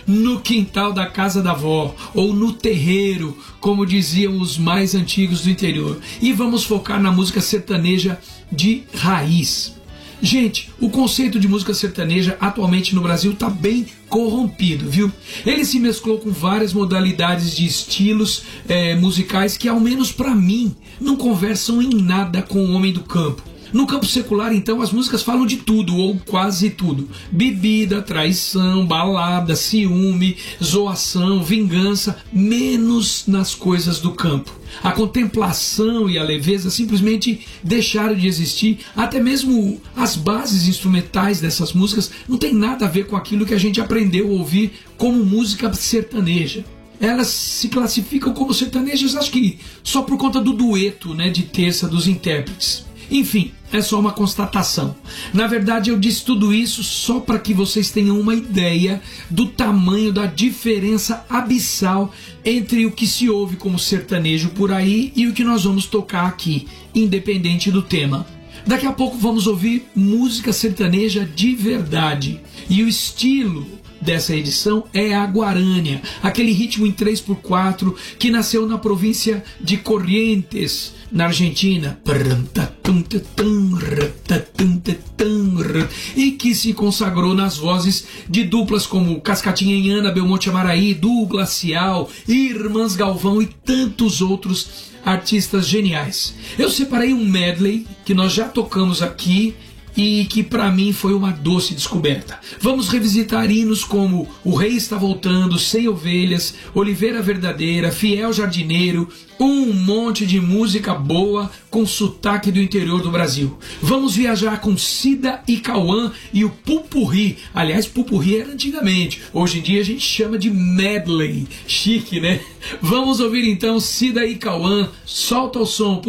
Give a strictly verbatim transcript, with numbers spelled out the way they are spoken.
no quintal da casa da avó ou no terreiro, como diziam os mais antigos do interior. E vamos focar na música sertaneja de raiz. Gente, o conceito de música sertaneja atualmente no Brasil está bem corrompido, viu? Ele se mesclou com várias modalidades de estilos é, musicais que, ao menos para mim, não conversam em nada com o homem do campo. No campo secular, então, as músicas falam de tudo, ou quase tudo. Bebida, traição, balada, ciúme, zoação, vingança, menos nas coisas do campo. A contemplação e a leveza simplesmente deixaram de existir, até mesmo as bases instrumentais dessas músicas não tem nada a ver com aquilo que a gente aprendeu a ouvir como música sertaneja. Elas se classificam como sertanejas, acho que só por conta do dueto, né, de terça dos intérpretes. Enfim, é só uma constatação. Na verdade, eu disse tudo isso só para que vocês tenham uma ideia do tamanho da diferença abissal entre o que se ouve como sertanejo por aí e o que nós vamos tocar aqui, independente do tema. Daqui a pouco vamos ouvir música sertaneja de verdade. E o estilo dessa edição é a guarânia, aquele ritmo em três por quatro que nasceu na província de Corrientes, na Argentina, e que se consagrou nas vozes de duplas como Cascatinha e Ana, Belmonte Amaraí, Du Glacial, Irmãs Galvão e tantos outros artistas geniais. Eu separei um medley que nós já tocamos aqui e que para mim foi uma doce descoberta. Vamos revisitar hinos como O Rei Está Voltando, Sem Ovelhas, Oliveira Verdadeira, Fiel Jardineiro, um monte de música boa com sotaque do interior do Brasil. Vamos viajar com Cida e Cauã e o Pupurri. Aliás, Pupurri era antigamente, hoje em dia a gente chama de medley. Chique, né? Vamos ouvir então Cida e Cauã. Solta o som, por